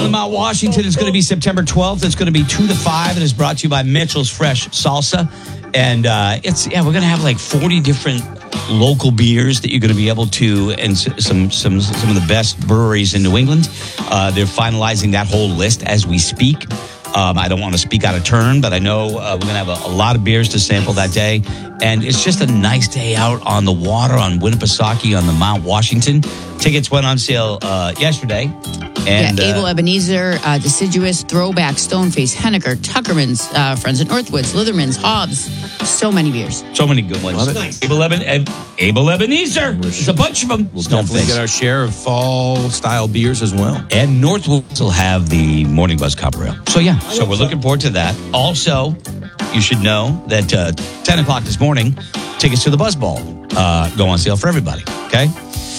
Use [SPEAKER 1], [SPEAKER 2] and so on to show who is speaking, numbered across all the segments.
[SPEAKER 1] the Mount Washington is going to be September 12th. It's going to be 2 to 5. It is brought to you by Mitchell's Fresh Salsa. And we're going to have like 40 different local beers that you're going to be able to, and some of the best breweries in New England. They're finalizing that whole list as we speak. I don't want to speak out of turn, but I know we're going to have a lot of beers to sample that day. And it's just a nice day out on the water on Winnipesaukee on the Mount Washington. Tickets went on sale yesterday. And,
[SPEAKER 2] Abel Ebenezer, Deciduous, Throwback, Stoneface, Henniker, Tuckerman's, Friends at Northwoods, Litherman's, Hobbs. So many beers.
[SPEAKER 1] So many good ones. Nice. Abel Ebenezer. There's a bunch of them.
[SPEAKER 3] We'll definitely get our share of fall-style beers as well.
[SPEAKER 1] And Northwoods will have the Morning Buzz Copper Ale. So, so we're looking forward to that. Also, you should know that 10 o'clock this morning, tickets to the Buzz Ball go on sale for everybody, okay?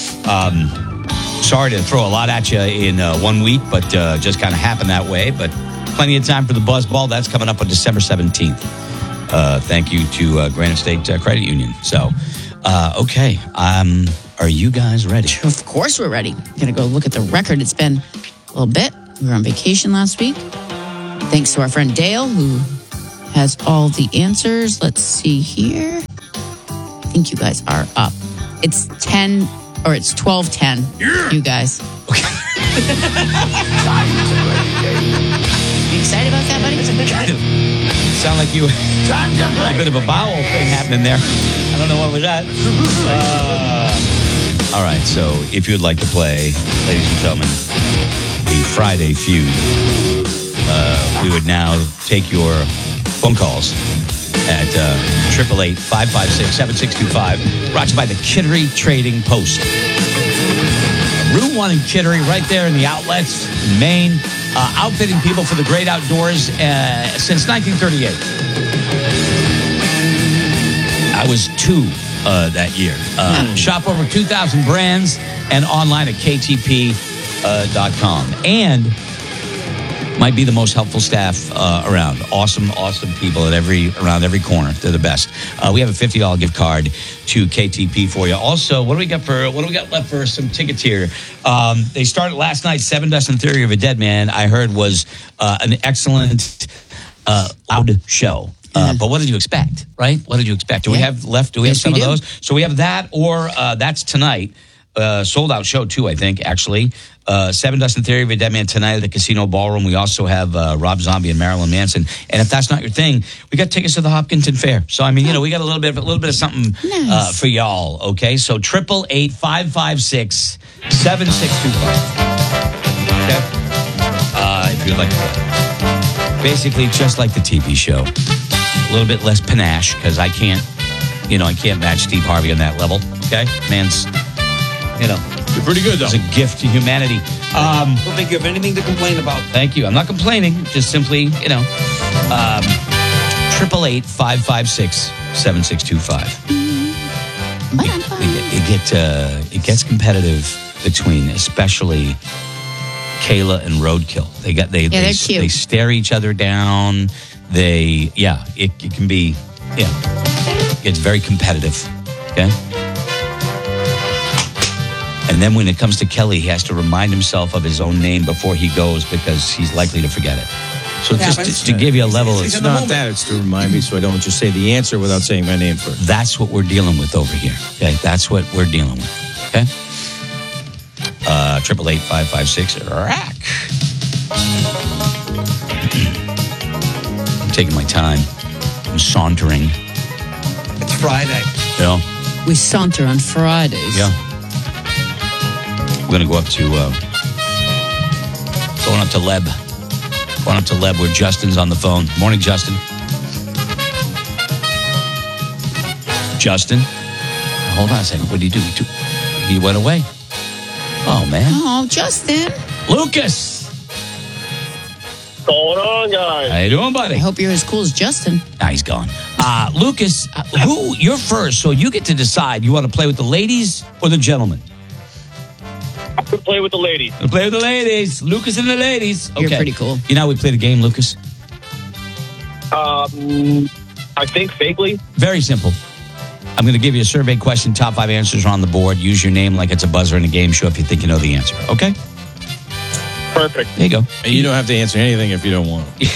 [SPEAKER 1] Sorry to throw a lot at you in 1 week, but just kind of happened that way. But plenty of time for the Buzz Ball. That's coming up on December 17th. Thank you to Granite State Credit Union. So, okay. Are you guys ready?
[SPEAKER 2] Of course we're ready. I'm going to go look at the record. It's been a little bit. We were on vacation last week. Thanks to our friend Dale, who has all the answers. Let's see here. I think you guys are up. It's 10... Or it's 12:10. Yeah. You guys. Okay. You excited about that, buddy?
[SPEAKER 1] Sound like you a bit of a bowel thing happening there. I don't know what was that. All right, so if you'd like to play, ladies and gentlemen, the Friday Feud, we would now take your phone calls at 888-556-7625. Brought to you by the Kittery Trading Post. Route 1 in Kittery, right there in the outlets in Maine. Outfitting people for the great outdoors since 1938. I was 2 that year. Shop over 2,000 brands and online at ktp.com. And might be the most helpful staff around. Awesome people around every corner. They're the best. We have a $50 gift card to KTP for you. Also, what do we got left for some tickets here? They started last night. Seven Dust and Theory of a Dead Man, I heard, was an excellent loud show. But what did you expect, right? What did you expect? Do we have left? Do we have some of those? So we have that, or that's tonight. Sold out show too, I think, actually. Seven Dust and Theory of a Dead Man tonight at the Casino Ballroom. We also have Rob Zombie and Marilyn Manson. And if that's not your thing, we got tickets to the Hopkinton Fair. So I mean, we got a little bit of something for y'all. Okay, so 888-556-7625. Okay, if you'd like to play. Basically, just like the TV show, a little bit less panache because I can't match Steve Harvey on that level. Okay, man's.
[SPEAKER 3] You're pretty good, though.
[SPEAKER 1] It's a gift to humanity.
[SPEAKER 3] I don't think you have anything to complain about.
[SPEAKER 1] Thank you. I'm not complaining. Just simply, 888-556-7625. It gets competitive between, especially Kayla and Roadkill. They're cute. They stare each other down. It can be, it gets very competitive. Okay. And then when it comes to Kelly, he has to remind himself of his own name before he goes because he's likely to forget it. So just to give you a level,
[SPEAKER 3] it's not that. It's to remind me so I don't just say the answer without saying my name first.
[SPEAKER 1] That's what we're dealing with over here. Okay, that's what we're dealing with. Okay. 888-556-RACK. I'm taking my time. I'm sauntering.
[SPEAKER 3] It's Friday.
[SPEAKER 2] We saunter on Fridays.
[SPEAKER 1] Yeah. We're going to go up to Leb. Going up to Leb where Justin's on the phone. Morning, Justin. Justin? Hold on a second. What did he do? He went away. Oh, man.
[SPEAKER 2] Oh, Justin.
[SPEAKER 1] Lucas.
[SPEAKER 4] What's going on, guys?
[SPEAKER 1] How you doing, buddy?
[SPEAKER 2] I hope you're as cool as Justin.
[SPEAKER 1] Nah, he's gone. Lucas, you're first, so you get to decide. You want to play with the ladies or the gentlemen?
[SPEAKER 4] I could play with the ladies.
[SPEAKER 1] Play with the ladies. Lucas and the ladies. Okay.
[SPEAKER 2] You're pretty cool.
[SPEAKER 1] You know how we play the game, Lucas?
[SPEAKER 4] I think vaguely.
[SPEAKER 1] Very simple. I'm going to give you a survey question. Top 5 answers are on the board. Use your name like it's a buzzer in a game show if you think you know the answer. Okay?
[SPEAKER 4] Perfect.
[SPEAKER 1] There you go.
[SPEAKER 3] And you don't have to answer anything if you don't want to.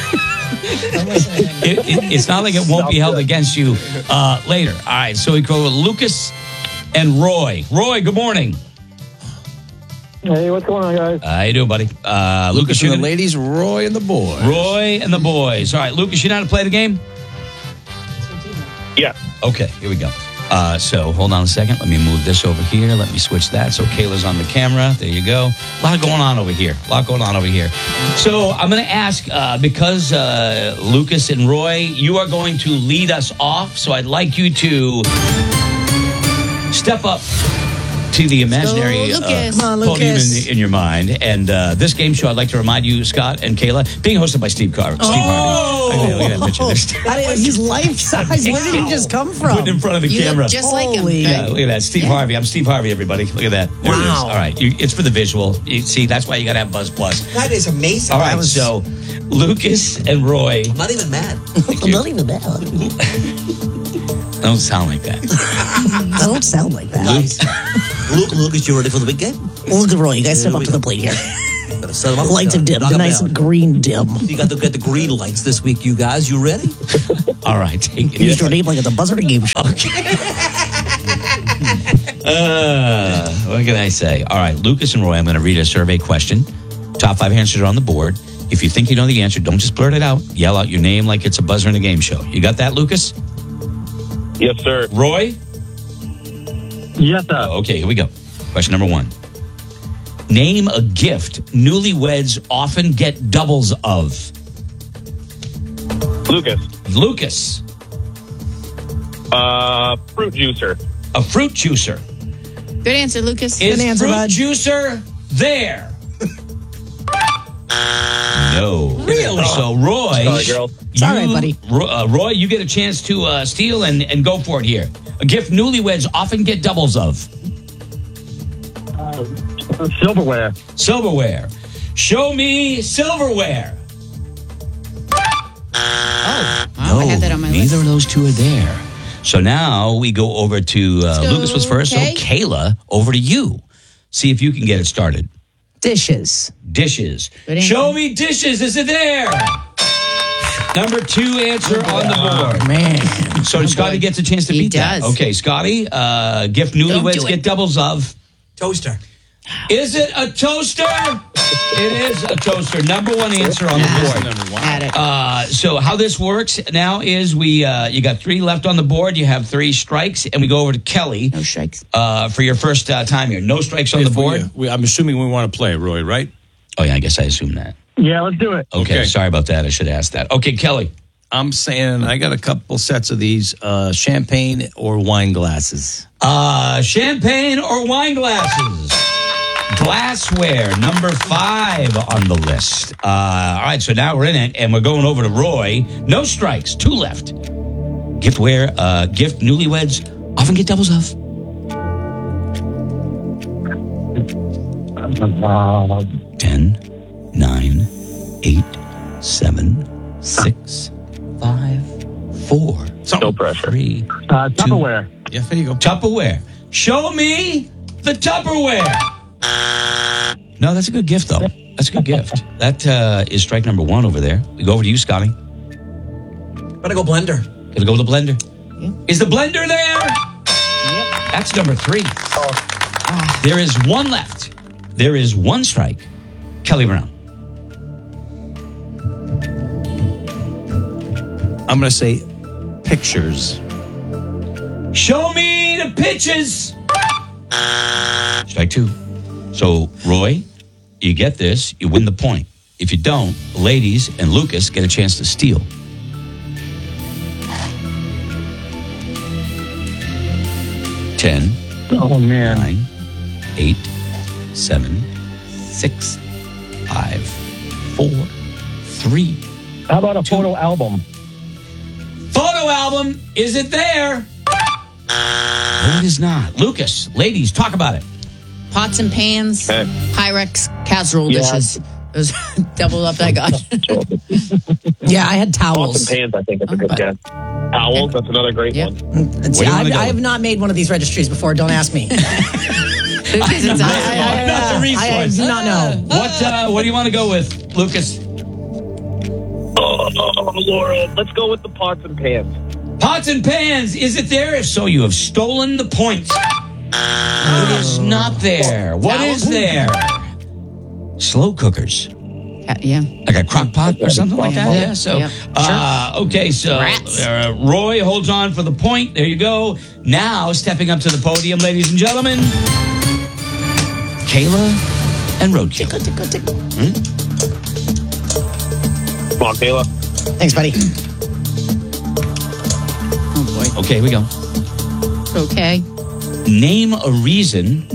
[SPEAKER 1] It's not like it won't be held against you later. All right, so we go with Lucas and Roy. Roy, good morning.
[SPEAKER 4] Hey, what's going on, guys?
[SPEAKER 1] How you doing, buddy?
[SPEAKER 3] Lucas
[SPEAKER 1] you're
[SPEAKER 3] and the
[SPEAKER 1] gonna-
[SPEAKER 3] ladies, Roy and the boys.
[SPEAKER 1] Roy and the boys. All right, Lucas, you know how to play the game?
[SPEAKER 4] Yeah.
[SPEAKER 1] Okay, here we go. So hold on a second. Let me move this over here. Let me switch that. So Kayla's on the camera. There you go. A lot going on over here. So I'm going to ask, because Lucas and Roy, you are going to lead us off. So I'd like you to step up to the imaginary
[SPEAKER 2] Go, Lucas.
[SPEAKER 5] Come on,
[SPEAKER 1] podium
[SPEAKER 5] Lucas.
[SPEAKER 1] in your mind. And this game show, I'd like to remind you, Scott and Kayla, being hosted by Steve Carver. Steve Harvey. Look at that picture.
[SPEAKER 5] He's life size. Where did he just come from?
[SPEAKER 1] Put it in front of the
[SPEAKER 2] You
[SPEAKER 1] camera.
[SPEAKER 2] look just like him.
[SPEAKER 5] Holy-
[SPEAKER 1] Yeah, look at that. Steve Harvey. I'm Steve Harvey, everybody. Look at that. There it is.
[SPEAKER 5] Wow.
[SPEAKER 1] All right. It's for the visual. You see, that's why you got to have Buzz Plus.
[SPEAKER 6] That is amazing.
[SPEAKER 1] All right. So, Lucas and Roy.
[SPEAKER 6] I'm not even mad.
[SPEAKER 5] I'm not even bad.
[SPEAKER 1] Don't sound like that.
[SPEAKER 5] I don't sound like that.
[SPEAKER 6] Lucas, you ready for the big game?
[SPEAKER 5] Look at Roy. You guys step up to the plate here.
[SPEAKER 6] Gotta set 'em up.
[SPEAKER 5] Lights and dim.
[SPEAKER 6] Knock
[SPEAKER 5] The
[SPEAKER 6] 'em
[SPEAKER 5] nice
[SPEAKER 6] down.
[SPEAKER 5] green dim.
[SPEAKER 6] You got to get the green lights this week, you guys. You ready?
[SPEAKER 1] All right. Take it.
[SPEAKER 5] Use your name like it's a buzzer game show.
[SPEAKER 1] What can I say? All right. Lucas and Roy, I'm going to read a survey question. Top 5 answers are on the board. If you think you know the answer, don't just blurt it out. Yell out your name like it's a buzzer in a game show. You got that, Lucas?
[SPEAKER 4] Yes, sir.
[SPEAKER 1] Roy?
[SPEAKER 4] Yes, sir.
[SPEAKER 1] Okay, here we go. Question number 1. Name a gift newlyweds often get doubles of.
[SPEAKER 4] Lucas.
[SPEAKER 1] Lucas,
[SPEAKER 4] Fruit juicer.
[SPEAKER 1] a fruit juicer.
[SPEAKER 2] Good answer, Lucas.
[SPEAKER 1] Is
[SPEAKER 5] Good answer,
[SPEAKER 1] fruit
[SPEAKER 5] bud.
[SPEAKER 1] juicer there? No.
[SPEAKER 5] Really?
[SPEAKER 1] So, Roy.
[SPEAKER 4] Sorry, girl.
[SPEAKER 5] It's all right, buddy.
[SPEAKER 1] Roy, you get a chance to steal and go for it here. A gift newlyweds often get doubles of.
[SPEAKER 4] Silverware.
[SPEAKER 1] Silverware. Show me silverware.
[SPEAKER 2] I had that on my
[SPEAKER 1] Neither
[SPEAKER 2] list.
[SPEAKER 1] of those two are there. So now we go over to
[SPEAKER 2] go,
[SPEAKER 1] Lucas was first.
[SPEAKER 2] Kay.
[SPEAKER 1] So Kayla, over to you. See if you can get it started.
[SPEAKER 5] Dishes.
[SPEAKER 1] Dishes.
[SPEAKER 2] Good answer.
[SPEAKER 1] Show me dishes. Is it there? Number 2 answer on the board.
[SPEAKER 5] Man.
[SPEAKER 1] So Scotty gets a chance to
[SPEAKER 2] He
[SPEAKER 1] beat that.
[SPEAKER 2] does.
[SPEAKER 1] Okay, Scotty, gift
[SPEAKER 2] do
[SPEAKER 1] newlyweds
[SPEAKER 2] it.
[SPEAKER 1] get doubles of.
[SPEAKER 6] Toaster.
[SPEAKER 1] Is it a toaster? It is a toaster. Number 1 answer on the board.
[SPEAKER 2] Had it.
[SPEAKER 1] So how this works now is you got 3 left on the board. You have 3 strikes, and we go over to Kelly
[SPEAKER 2] No strikes.
[SPEAKER 1] for your first time here. No strikes on the board.
[SPEAKER 3] I'm assuming we want to play, Roy, right?
[SPEAKER 1] Oh yeah, I guess I assume that.
[SPEAKER 4] Yeah, let's do it.
[SPEAKER 1] Okay, sorry about that. I should ask that. Okay, Kelly.
[SPEAKER 3] I'm saying I got a couple sets of these champagne or wine glasses.
[SPEAKER 1] Champagne or wine glasses? Glassware, number 5 on the list. All right, so now we're in it, and we're going over to Roy. No strikes, 2 left. Gift newlyweds often get doubles of. 10, 9, 8, 7, 6, 5, 4,
[SPEAKER 4] No pressure.
[SPEAKER 1] 3.
[SPEAKER 4] Tupperware.
[SPEAKER 3] Yeah, there you go.
[SPEAKER 1] Tupperware. Show me the Tupperware. No, that's a good gift, though. That's a good gift. That is strike number 1 over there. We go over to you, Scotty.
[SPEAKER 6] Gotta go blender.
[SPEAKER 1] Gonna go with the blender. Is the blender there? That's number 3. There is 1 left. There is 1 strike. Kelly Brown.
[SPEAKER 3] I'm going to say pictures.
[SPEAKER 1] Show me the pitches. Strike 2. So, Roy, you get this, you win the point. If you don't, the ladies and Lucas get a chance to steal. Ten,
[SPEAKER 4] Oh, man.
[SPEAKER 1] 9, 8, 7, 6, 5, 4, 3.
[SPEAKER 4] How about a photo album?
[SPEAKER 1] Photo album, is it there? No, it is not. Lucas, ladies, talk about it.
[SPEAKER 2] Pots and pans,
[SPEAKER 4] Okay.
[SPEAKER 2] Pyrex casserole
[SPEAKER 4] Yeah.
[SPEAKER 2] dishes. Those double up I got.
[SPEAKER 5] Yeah, I had
[SPEAKER 4] Pots
[SPEAKER 5] towels.
[SPEAKER 4] and pans, I think, is a good guess. Towels, that's another great
[SPEAKER 2] Yep.
[SPEAKER 4] one.
[SPEAKER 5] See,
[SPEAKER 1] Where do you wanna go?
[SPEAKER 5] I have not made one of these registries before. Don't ask me.
[SPEAKER 2] Lucas,
[SPEAKER 5] I do not know.
[SPEAKER 1] What do you want to go with, Lucas?
[SPEAKER 4] Oh, Laura, let's go with the pots and pans.
[SPEAKER 1] Pots and pans, is it there? If so, you have stolen the point. It is not there. What is there? Slow cookers.
[SPEAKER 2] Yeah.
[SPEAKER 1] Like a crock pot or something like that? Yeah, so.
[SPEAKER 2] Yeah.
[SPEAKER 1] Okay, so
[SPEAKER 2] Rats.
[SPEAKER 1] Roy holds on for the point. There you go. Now, stepping up to the podium, ladies and gentlemen, Kayla and Roadkill.
[SPEAKER 4] Come on, Kayla.
[SPEAKER 5] Thanks, buddy.
[SPEAKER 2] Oh, boy.
[SPEAKER 1] Okay, here we go.
[SPEAKER 2] Okay.
[SPEAKER 1] Name a reason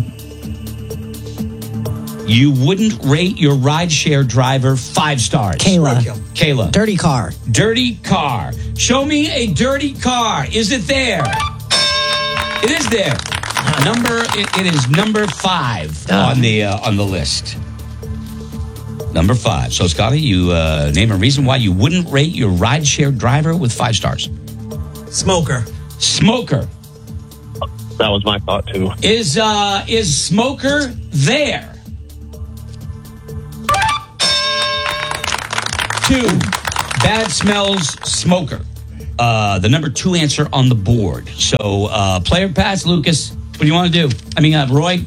[SPEAKER 1] you wouldn't rate your rideshare driver 5 stars. Kayla.
[SPEAKER 5] Dirty car.
[SPEAKER 1] Dirty car. Show me a dirty car. Is it there? It is there. It is number 5 on the list. Number 5. So, Scotty, you name a reason why you wouldn't rate your rideshare driver with 5 stars.
[SPEAKER 6] Smoker.
[SPEAKER 1] Smoker.
[SPEAKER 4] That was my thought, too.
[SPEAKER 1] Is Smoker there? 2. Bad smells, Smoker. The number 2 answer on the board. So, player pass, Lucas. What do you want to do? I mean, Roy.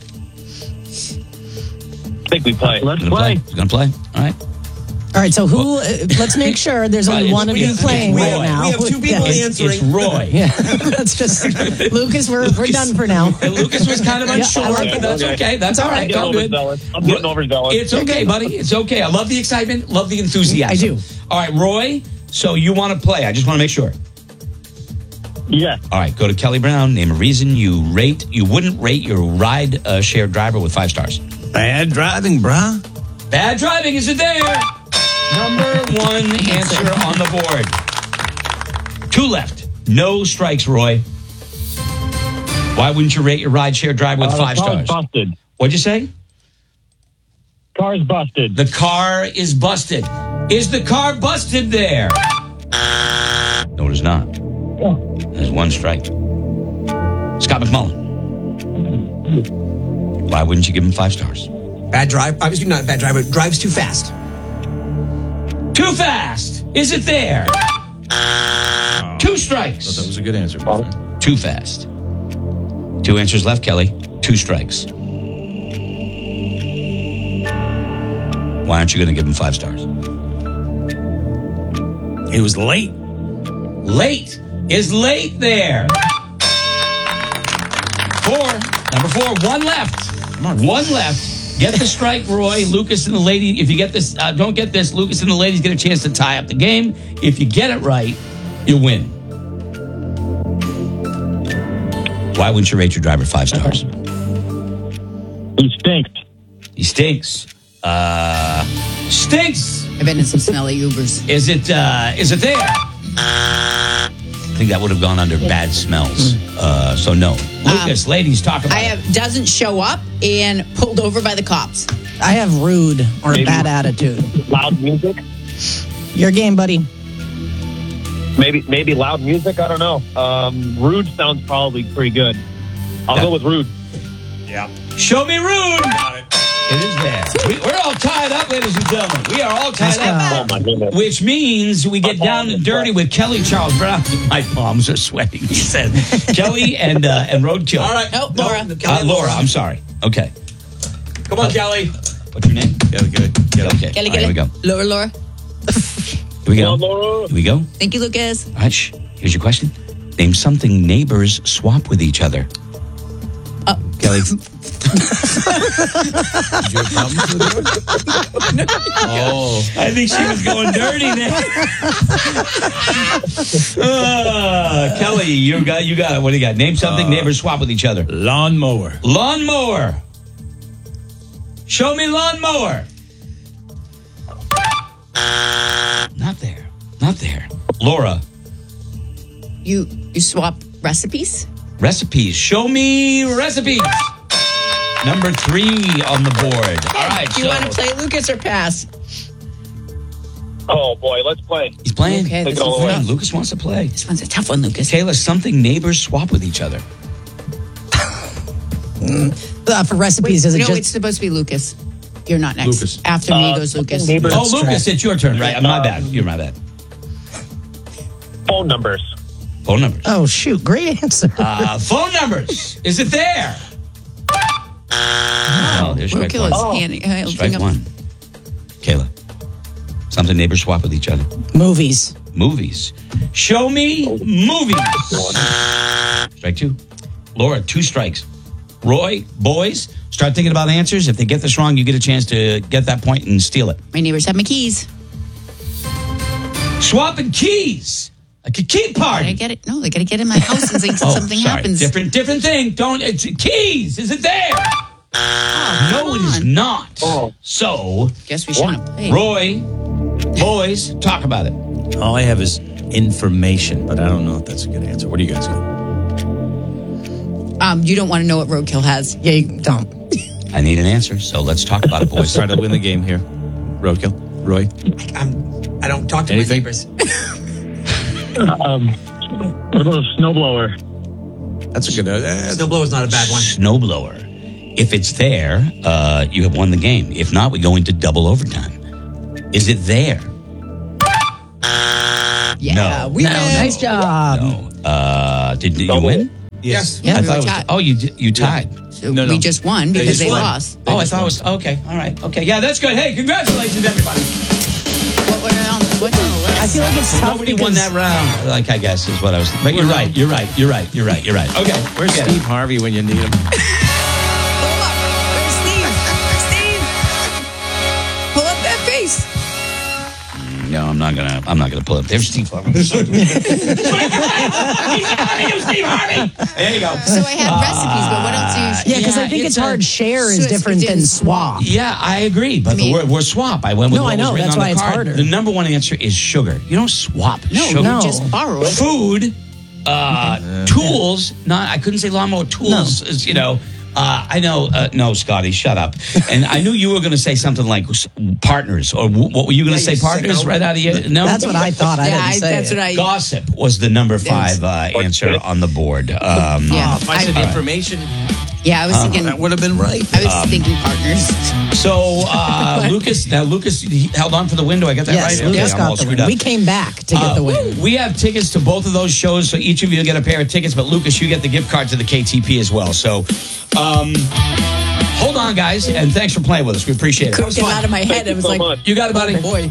[SPEAKER 4] I think we play. Let's play.
[SPEAKER 1] He's gonna play. All right.
[SPEAKER 5] All right, so who? Let's make sure there's only one of you playing right now.
[SPEAKER 6] We have 2 people answering.
[SPEAKER 1] It's Roy.
[SPEAKER 5] Yeah, that's just Lucas. We're done for now.
[SPEAKER 1] And Lucas was kind of unsure,
[SPEAKER 5] I like
[SPEAKER 1] but
[SPEAKER 5] it.
[SPEAKER 1] that's okay. That's all right.
[SPEAKER 4] I'm
[SPEAKER 1] Go good.
[SPEAKER 4] I'm getting overzealous.
[SPEAKER 1] It's okay, buddy. It's okay. I love the excitement. Love the enthusiasm.
[SPEAKER 5] I do.
[SPEAKER 1] All right, Roy. So you want to play? I just want to make sure.
[SPEAKER 4] Yeah.
[SPEAKER 1] All right. Go to Kelly Brown. Name a reason you wouldn't rate your ride share driver with 5 stars.
[SPEAKER 3] Bad driving, brah.
[SPEAKER 1] Bad driving. Is it there? Number 1 answer on the board. 2 left. No strikes, Roy. Why wouldn't you rate your rideshare driver with 5 stars?
[SPEAKER 4] Car's busted.
[SPEAKER 1] What'd you say?
[SPEAKER 4] Car's busted.
[SPEAKER 1] The car is busted. Is the car busted there? No, it is not. There's 1 strike. Scott McMullen. Why wouldn't you give him 5 stars?
[SPEAKER 6] Bad drive. Obviously not bad driver. Drives too fast.
[SPEAKER 1] Too fast. Is it there? 2 strikes.
[SPEAKER 3] That was a good answer.
[SPEAKER 1] Too fast. 2 answers left, Kelly. 2 strikes. Why aren't you going to give him 5 stars?
[SPEAKER 3] He was late.
[SPEAKER 1] Late. Is late there? 4. Number 4. 1 left. Come on. 1 left. Get the strike, Roy. Lucas and the lady. If you get this, don't get this. Lucas and the ladies get a chance to tie up the game. If you get it right, you win. Why wouldn't you rate your driver 5 stars?
[SPEAKER 4] He stinks.
[SPEAKER 1] He stinks. Stinks.
[SPEAKER 2] I've been in some smelly Ubers.
[SPEAKER 1] Is it there? I think that would have gone under bad smells. So no. Lucas, ladies, talk about it.
[SPEAKER 2] Doesn't show up and pulled over by the cops.
[SPEAKER 5] I have rude or
[SPEAKER 4] Maybe.
[SPEAKER 5] bad attitude.
[SPEAKER 4] Loud music?
[SPEAKER 5] Your game, buddy.
[SPEAKER 4] Maybe loud music? I don't know. Rude sounds probably pretty good. I'll go with rude.
[SPEAKER 1] Show me rude. It is there. We're all tied up, ladies and gentlemen. We are all tied up.
[SPEAKER 4] Oh, my goodness.
[SPEAKER 1] Which means we get down and dirty with Kelly Charles Brown. My palms are sweating, he said. Kelly and Roadkill.
[SPEAKER 6] All right.
[SPEAKER 2] Oh, Laura.
[SPEAKER 1] Laura, I'm sorry. Okay.
[SPEAKER 6] Come on, Kelly.
[SPEAKER 1] What's your name?
[SPEAKER 3] Kelly.
[SPEAKER 1] Okay.
[SPEAKER 2] Kelly,
[SPEAKER 1] All right, here we go.
[SPEAKER 2] Laura.
[SPEAKER 1] Here we go.
[SPEAKER 4] Laura.
[SPEAKER 1] Here we go.
[SPEAKER 2] Thank you, Lucas.
[SPEAKER 1] All right, here's your question. Name something neighbors swap with each other. Kelly.
[SPEAKER 3] Oh,
[SPEAKER 1] I think she was going dirty there. Kelly, you got it. What do you got? Name something neighbors swap with each other.
[SPEAKER 3] lawnmower.
[SPEAKER 1] Lawnmower. Show me lawnmower. Not there. Not there. Laura,
[SPEAKER 2] You swap recipes?
[SPEAKER 1] recipes. Show me recipes. Number 3 on the board. All right.
[SPEAKER 2] Do you want to play Lucas or pass?
[SPEAKER 4] Oh, boy. Let's play.
[SPEAKER 1] He's playing.
[SPEAKER 2] Okay,
[SPEAKER 4] Take
[SPEAKER 2] this
[SPEAKER 4] it all
[SPEAKER 2] one's
[SPEAKER 4] away.
[SPEAKER 2] tough.
[SPEAKER 1] Lucas wants to play.
[SPEAKER 2] This one's a tough one, Lucas.
[SPEAKER 1] Kayla, something neighbors swap with each other.
[SPEAKER 5] For recipes, is it
[SPEAKER 2] No,
[SPEAKER 5] just
[SPEAKER 2] it's supposed to be Lucas. You're not next.
[SPEAKER 3] Lucas.
[SPEAKER 2] After me goes Lucas.
[SPEAKER 4] Neighbors.
[SPEAKER 1] Oh, Lucas, it's your turn, right? My bad. You're my bad.
[SPEAKER 4] Phone numbers.
[SPEAKER 1] Phone numbers.
[SPEAKER 5] Oh, shoot. Great answer.
[SPEAKER 1] Phone numbers. Is it there? Oh, there's strike
[SPEAKER 2] Roadkill
[SPEAKER 1] one.
[SPEAKER 2] is handing.
[SPEAKER 1] Strike one. Kayla. Something neighbors swap with each other.
[SPEAKER 5] Movies.
[SPEAKER 1] Movies. Show me movies. Strike two. Laura, 2 strikes. Roy, boys, start thinking about answers. If they get this wrong, you get a chance to get that point and steal it.
[SPEAKER 2] My neighbors have my keys.
[SPEAKER 1] Swapping keys. Like a key
[SPEAKER 2] Did I
[SPEAKER 1] party.
[SPEAKER 2] get it? No, they got to get in my house and think something
[SPEAKER 1] sorry.
[SPEAKER 2] happens.
[SPEAKER 1] Different thing. Don't. It's keys. Is it there? No, it is
[SPEAKER 2] on.
[SPEAKER 1] not.
[SPEAKER 4] Oh.
[SPEAKER 1] So,
[SPEAKER 2] Guess we shouldn't have played.
[SPEAKER 1] Roy, boys, talk about it.
[SPEAKER 3] All I have is information, but I don't know if that's a good answer. What do you guys got?
[SPEAKER 2] You don't want to know what Roadkill has.
[SPEAKER 5] Yeah, you don't.
[SPEAKER 1] I need an answer, so let's talk about it,
[SPEAKER 3] Let's
[SPEAKER 1] boys.
[SPEAKER 3] try to win the game here. Roadkill, Roy.
[SPEAKER 6] I don't talk to
[SPEAKER 3] Anything?
[SPEAKER 6] my neighbors.
[SPEAKER 4] What about a snowblower?
[SPEAKER 3] That's a good.
[SPEAKER 6] Snowblower's not a bad one.
[SPEAKER 1] Snowblower. If it's there, you have won the game. If not, we go into double overtime. Is it there?
[SPEAKER 2] Yeah,
[SPEAKER 1] No.
[SPEAKER 2] we
[SPEAKER 1] No,
[SPEAKER 2] win.
[SPEAKER 5] Nice job.
[SPEAKER 1] No. Did you
[SPEAKER 4] Double.
[SPEAKER 1] win?
[SPEAKER 3] Yes.
[SPEAKER 2] Yeah,
[SPEAKER 1] I
[SPEAKER 2] we
[SPEAKER 1] thought
[SPEAKER 2] were
[SPEAKER 1] it was.
[SPEAKER 2] tied.
[SPEAKER 1] Oh, you tied.
[SPEAKER 2] So
[SPEAKER 3] No,
[SPEAKER 2] we
[SPEAKER 3] no.
[SPEAKER 2] just won
[SPEAKER 3] They
[SPEAKER 2] because
[SPEAKER 3] just
[SPEAKER 2] they
[SPEAKER 3] won.
[SPEAKER 2] lost.
[SPEAKER 1] Oh, I thought it was. Okay, all right. Okay, yeah, that's good. Hey, congratulations, everybody.
[SPEAKER 2] What's on the list?
[SPEAKER 5] I feel like it's tough
[SPEAKER 1] Nobody
[SPEAKER 5] because
[SPEAKER 1] won that round. Like, I guess is what I was. But you're right. You're right. Okay,
[SPEAKER 3] Where's
[SPEAKER 1] get it.
[SPEAKER 3] Steve Harvey when you need him?
[SPEAKER 2] Pull up. Where's Steve? Steve. Pull up that face.
[SPEAKER 1] No, I'm not gonna pull it. There's Steve Harvey. He's Steve Harvey. There you go.
[SPEAKER 2] So I had recipes, but what else do you?
[SPEAKER 5] Yeah, because I think it's hard. Share is
[SPEAKER 2] So it's
[SPEAKER 5] different than
[SPEAKER 2] different
[SPEAKER 5] swap.
[SPEAKER 1] Yeah, I agree. But
[SPEAKER 2] I mean-
[SPEAKER 1] the word swap. I went with
[SPEAKER 5] No,
[SPEAKER 1] what
[SPEAKER 5] I know.
[SPEAKER 1] was written
[SPEAKER 5] That's
[SPEAKER 1] on
[SPEAKER 5] why
[SPEAKER 1] the
[SPEAKER 5] it's
[SPEAKER 1] card.
[SPEAKER 5] harder.
[SPEAKER 1] The number one answer is sugar. You don't swap
[SPEAKER 2] No,
[SPEAKER 1] sugar.
[SPEAKER 5] No.
[SPEAKER 2] you just borrow it.
[SPEAKER 1] Food, tools. Not. I couldn't say lawnmower. Tools is I know. No, Scotty, shut up. And I knew you were going to say something like partners, or what were you going to say? Partners,
[SPEAKER 6] sicko.
[SPEAKER 1] right out of you? No,
[SPEAKER 5] That's what I thought. I didn't say
[SPEAKER 2] that's
[SPEAKER 5] it.
[SPEAKER 2] what I.
[SPEAKER 1] Gossip was the number 5 answer on the board.
[SPEAKER 2] Yeah,
[SPEAKER 3] If I said information,
[SPEAKER 2] yeah, I was thinking.
[SPEAKER 3] that would have been right.
[SPEAKER 2] I was thinking partners.
[SPEAKER 1] So Lucas he held on for the window. I got that
[SPEAKER 5] Yes,
[SPEAKER 1] right.
[SPEAKER 5] Lucas
[SPEAKER 1] I'm all
[SPEAKER 5] got the
[SPEAKER 1] screwed
[SPEAKER 5] win.
[SPEAKER 1] up.
[SPEAKER 5] We came back to get the win.
[SPEAKER 1] We have tickets to both of those shows, so each of you get a pair of tickets. But Lucas, you get the gift card to the KTP as well. So, hold on, guys, and thanks for playing with us. We appreciate it.
[SPEAKER 2] Couldn't get out of my head. It was
[SPEAKER 4] so
[SPEAKER 2] like,
[SPEAKER 4] much.
[SPEAKER 1] You got it, buddy.
[SPEAKER 2] boy.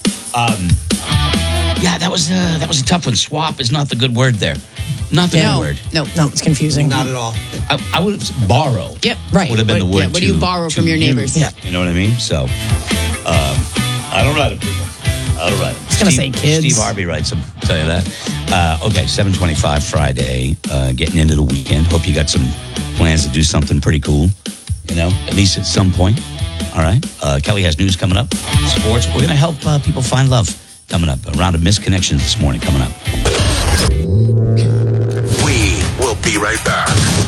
[SPEAKER 1] Yeah, that was a tough one. Swap is not the good word there. Not the good
[SPEAKER 2] No,
[SPEAKER 1] word.
[SPEAKER 2] no.
[SPEAKER 5] No, it's confusing.
[SPEAKER 6] Not at all.
[SPEAKER 1] I would have borrow.
[SPEAKER 2] Yep.
[SPEAKER 5] Right.
[SPEAKER 1] Would have been the word.
[SPEAKER 2] What do you borrow from your neighbors?
[SPEAKER 5] Yeah.
[SPEAKER 1] You know what I mean? So, I don't write it, people. I don't write it.
[SPEAKER 5] was gonna say kids.
[SPEAKER 1] Steve Harvey writes them. Tell you that. Okay, 7:25 Friday. Getting into the weekend. Hope you got some plans to do something pretty cool. At least at some point. All right. Kelly has news coming up. Sports. We're gonna help people find love coming up. A round of misconnections this morning coming up.
[SPEAKER 7] We will be right back.